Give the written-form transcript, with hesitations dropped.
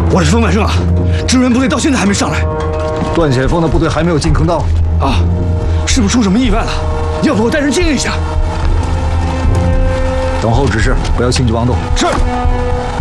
我是冯万胜啊，支援部队到现在还没上来。 段显峰的部队还没有进坑道啊，是不是出什么意外了？要不我带人接应一下？ 等候指示，不要轻举妄动。 是。